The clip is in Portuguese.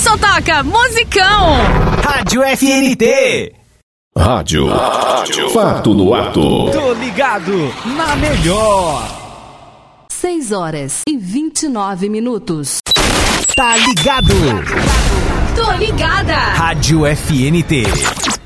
só toca musicão. Rádio FNT. Rádio. Fato no ato. Tô ligado na melhor. 6h29. Tá ligado. Tô ligada. Rádio FNT.